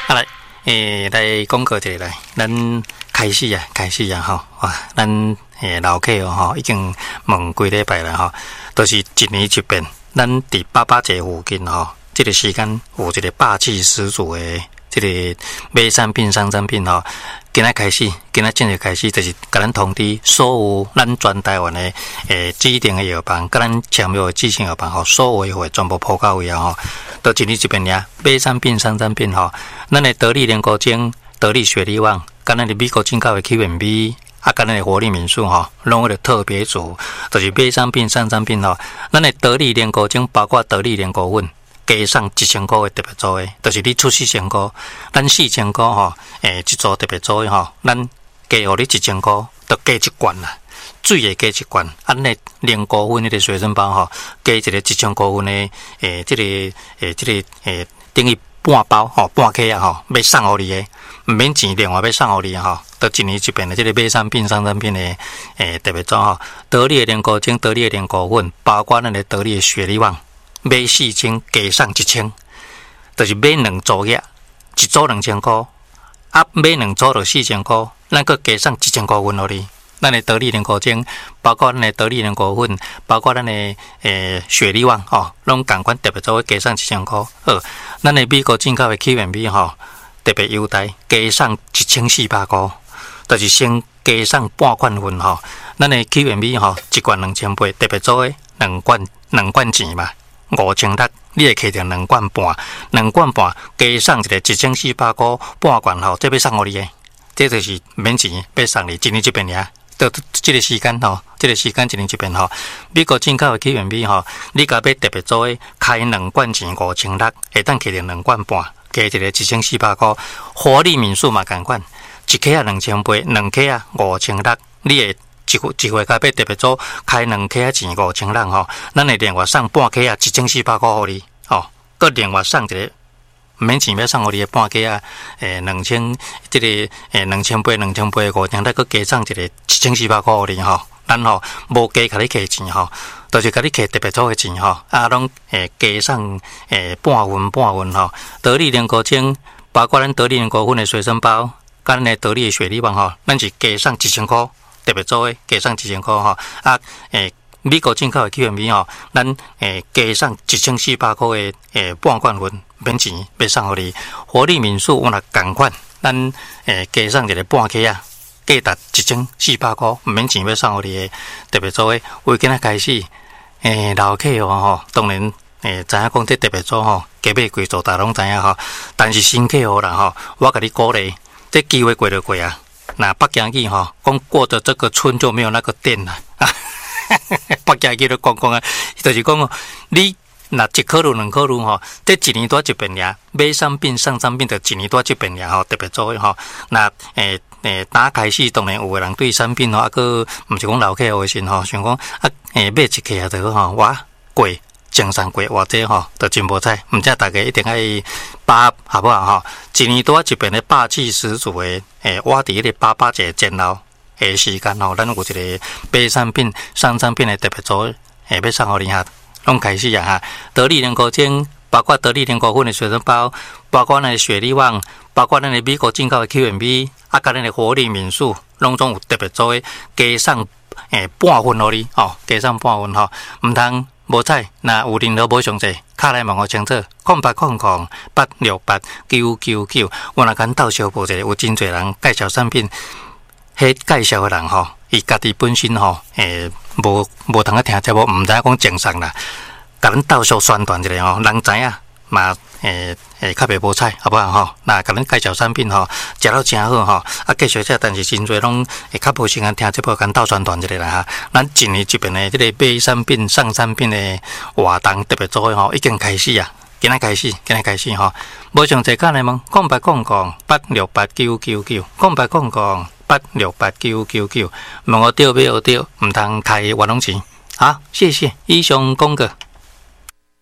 来，来讲过一个来，咱开始啊，吼，哇，咱老客吼，已经问几礼拜了吼，都是一年一遍。咱伫88节附近吼，这个时间有一个霸气十足的这个买产品、上产品吼。今仔正式开始，就是甲咱通知所有咱全台湾的指定的药房，甲咱签约的指定药房吼，所有的货全部铺到位啊吼，都一年一遍尔。买产品、上产品吼，咱的得力莲菇精、得力雪力旺，甲咱的美国进口的 QMB， 啊，甲咱的活力民宿吼，拢有特别组，就是买产品、上产品吼，咱的得力莲菇精包括得力莲菇粉。加上1000块的特别组的，就是你出4000块，咱4000块吼，一组特别组的吼，咱加互你1000块，就加一罐啦，水也加一罐，咱的莲菇粉那个随身包吼，加一个1000块份的，这个等于半包吼，半克啊吼，要送互你的，唔免钱另外要送互你吼，都一年一遍的这个买产品、上产品的特别组吼，得力的莲菇精、得力的莲菇粉，包括咱的得力的雪力旺。买4000加上1000，就是买2组呀，一组2000块，啊买2组就4000块，咱个加上1000块份互你。咱的得力莲菇精，包括咱的得力莲菇粉，包括咱的雪力旺吼，拢共款特别组加上1000块。好，咱的美国进口的 QMB 吼，特别优待加上1400块，就是先加上半罐份吼。咱的 QMB 吼，一罐2800，特别组的2罐钱嘛。5600，你会摕到2罐半，加上一个1400块半罐吼，这要送互你的，这就是免钱要送你，一年一遍尔。到这个时间吼，一年一遍吼，美国进口的 QMB 吼，你甲买特别组的，开2罐钱5600，会当摕到2罐半，加一个1400块。活力民宿嘛共款，一克啊2800，2克啊5600，你会。一回甲买特别组开2克啊钱5000吼，咱会另外送半克啊1400块互你吼，搁另外送一个免钱要送互你的半克啊2000这个28005000，再搁加上一个1400块互你吼，咱吼无加甲你客钱吼，就是甲你客特别组的钱吼，啊拢加上半份吼，得力莲菇精，包括咱得力莲菇粉的随身包，甲咱的得力的雪力棒吼，咱是加上1000块。特别组的加上1000块吼，啊，美国进口的 QMB 吼，咱加上1400块的半罐份免钱要送互你。活力民宿我若共款，咱加上一个半克啊，价值1400块免钱要送互你的特别组的。为今仔开始，老客吼，当然知影讲这特别组吼，加买贵做大拢知影吼，但是新客户啦吼，我甲你鼓励，这机会过就过啊。那北京语吼，讲过的这个村就没有那个店了。北京语都讲啊，就是讲哦，你那1考虑2考虑吼，这一年多一遍呀，买产品上产品就一年多一遍呀吼，特别做吼。那打开始当然有个人对产品吼，啊个毋是讲老客户先吼，想讲啊买一克啊就好吼，哇贵。精神过或者吼，就真无彩，毋则大家一定爱把好不好吼？一年多一遍的霸气十足的，我伫迄个88节前后的时间吼，咱有一个买产品、上产品的特别组，要送互你哈，拢开始啊哈！得力莲菇精，包括得力莲菇粉的随身包，包括咱的雪力旺，包括咱的美国进口的 QMB， 啊，甲咱的活力民宿，拢总有特别组的，加上半份互你吼，加上半份吼，毋通。无彩，那有任何无详细，卡来问我清楚。0800868999，我若敢斗相报一个，有真侪人介绍产品，迄介绍的人吼，伊家己本身吼，无通啊听节目，毋知影讲正常啦，甲咱斗相宣传一下吼，人知影嘛。较袂无彩，好不好吼？那甲咱介绍产品吼，食到真好吼，啊，继续食，但是真侪拢会较无时间听这部间斗宣传一下啦哈。咱一年一遍的这个买产品、上产品的活动特别做吼，已经开始啊，今仔开始吼。无详细讲来问，0800868999，0800868999，问我对买学对，毋通开活动钱。好，谢谢，以上讲过。